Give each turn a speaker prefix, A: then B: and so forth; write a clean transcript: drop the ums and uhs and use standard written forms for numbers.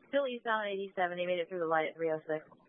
A: Still eastbound 87. He made it through the light at 306.